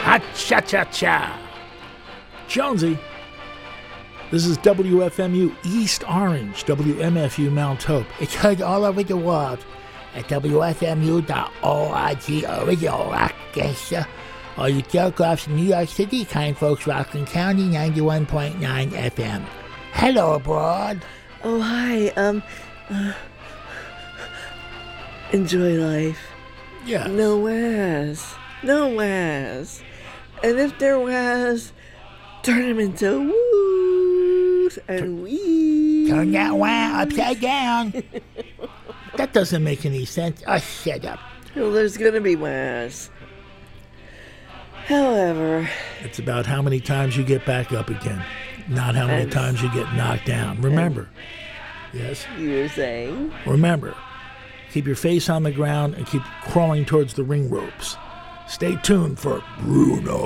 Ha-cha-cha-cha. Jonesy. This is WFMU East Orange, WMFU Mount Hope. It's heard all over the world at WFMU.org. Original rock gangster. Or the jerk offs in New York City, kind folks, Rockland County, 91.9 FM. Hello abroad. Oh, hi. Enjoy life. Yeah. No was. And if there was, turn them into woos and wees. Turn that wow upside down. That doesn't make any sense. Oh, shut up. Well, there's going to be was. However, It's about how many times you get back up again, not how many times you get knocked down. Remember. Yes? you were saying? Remember. Keep your face on the ground and keep crawling towards the ring ropes. Stay tuned for Bruno.